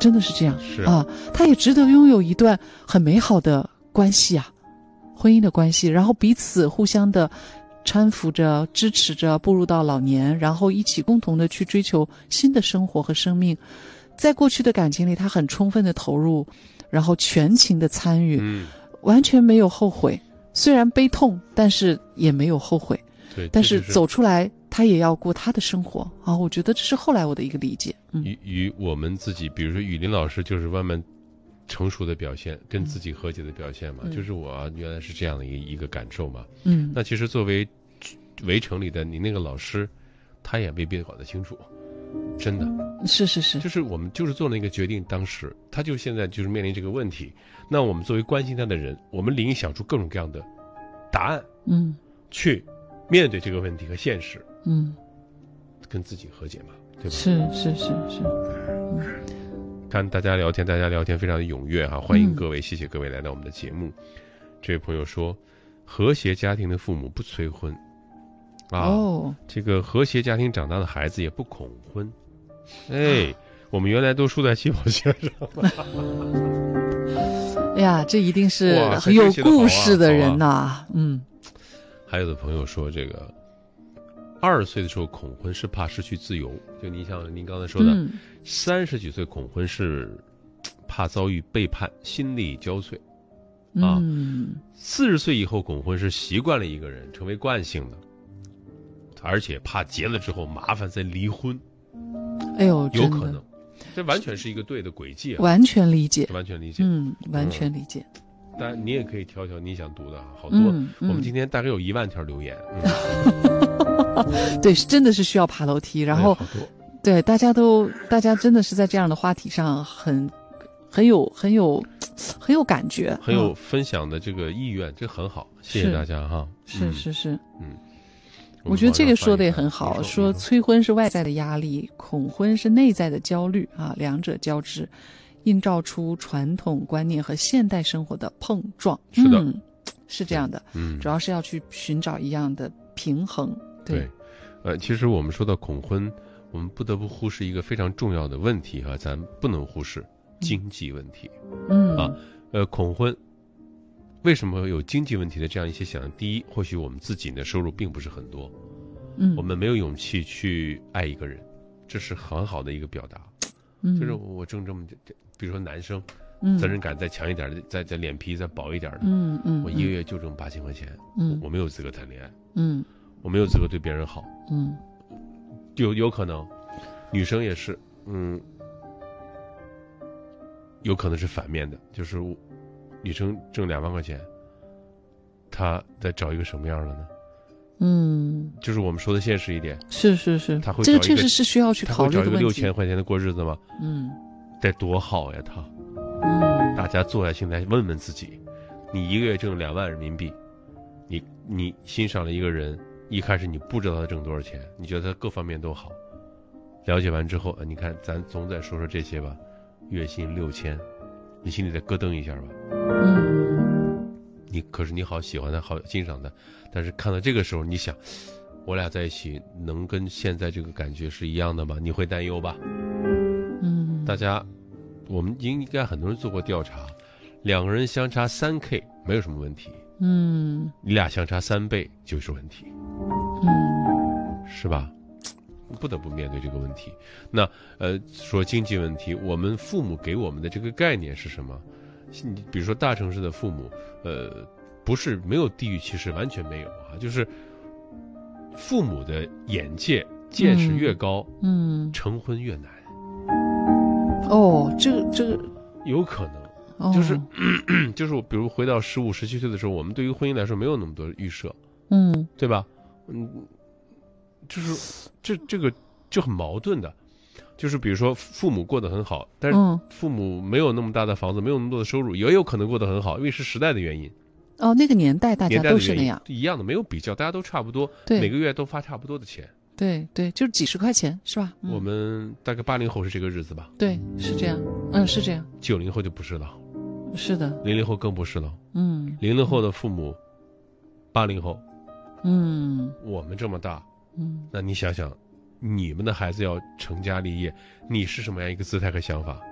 真的是这样， 是啊，他也值得拥有一段很美好的关系啊，婚姻的关系，然后彼此互相的搀扶着、支持着，步入到老年，然后一起共同的去追求新的生活和生命。在过去的感情里，他很充分的投入，然后全情的参与，完全没有后悔。虽然悲痛，但是也没有后悔。 对， 但是走出来，他也要过他的生活啊！我觉得这是后来我的一个理解。 与我们自己，比如说雨林老师，就是慢慢成熟的表现，跟自己和解的表现嘛。就是我原来是这样的一个感受嘛。那其实作为围城里的你那个老师，他也未必搞得清楚。真的是， 就是我们就是做了一个决定，当时他就现在就是面临这个问题。那我们作为关心他的人，我们理应想出各种各样的答案，去面对这个问题和现实，跟自己和解嘛，对吧？ 是。 看大家聊天非常的踊跃哈，欢迎各位，谢谢各位来到我们的节目。这位朋友说，和谐家庭的父母不催婚。这个和谐家庭长大的孩子也不恐婚。我们原来都输在起跑线上了。 哎呀，这一定是很有故事的人呐。 还有的朋友说，这个20岁的时候恐婚是怕失去自由，就你像您刚才说的，30几岁恐婚是怕遭遇背叛，心力交瘁。40岁以后恐婚是习惯了一个人，成为惯性的。而且怕结了之后麻烦再离婚， 哎呦， 有可能，这完全是一个对的轨迹啊！ 完全理解， 完全理解， 完全理解。 当然，你也可以挑挑你想读的，好多。我们今天大概有1万条留言。 对，真的是需要爬楼梯，然后，对，大家真的是在这样的话题上很有感觉， 很有分享的这个意愿，这很好，谢谢大家哈。 是。我觉得这个说的也很好，说催婚是外在的压力，恐婚是内在的焦虑啊，两者交织，映照出传统观念和现代生活的碰撞。 是的， 是这样的。主要是要去寻找一样的平衡。对， 其实我们说到恐婚，我们不得不忽视一个非常重要的问题哈，咱不能忽视经济问题。恐婚为什么会有经济问题的这样一些想象？第一，或许我们自己的收入并不是很多，我们没有勇气去爱一个人，这是很好的一个表达。就是我挣这么，比如说男生，责任感再强一点的，再脸皮再薄一点的，我一个月就挣8000块钱，我没有资格谈恋爱，我没有资格对别人好，有可能，女生也是，有可能是反面的，就是女生挣2万块钱，她在找一个什么样的呢？就是我们说的现实一点， 是， 她会这个确实是需要去考虑的问题。 她会找一个6000块钱的过日子吗？得多好呀，她。大家坐下心来问问自己，你一个月挣2万人民币，你欣赏了一个人，一开始你不知道他挣多少钱，你觉得他各方面都好，了解完之后，你看咱总得说说这些吧，月薪6000。你心里得咯噔一下吧，可是你好喜欢他，好欣赏他，但是看到这个时候，你想，我俩在一起能跟现在这个感觉是一样的吗？你会担忧吧？大家，我们应该很多人做过调查，2个人相差3K 没有什么问题，你俩相差3倍就是问题，是吧？不得不面对这个问题。那说经济问题，我们父母给我们的这个概念是什么？比如说大城市的父母，不是没有地域歧视，完全没有啊，就是父母的眼界见识越高，成婚越难。 这个有可能，就是比如回到15、17岁的时候，我们对于婚姻来说没有那么多预设，对吧？就是这个就很矛盾的，就是比如说父母过得很好，但是父母没有那么大的房子，没有那么多的收入，也有可能过得很好，因为是时代的原因。 那个年代大家都是那样， 一样的，没有比较，大家都差不多，每个月都发差不多的钱。 对，就是几十块钱，是吧？ 我们大概80后是这个日子吧？ 对，是这样，是这样。 90后就不是了， 是的 ，00后更不是了。00后的父母，80后，我们这么大。那你想想，你们的孩子要成家立业，你是什么样一个姿态和想法？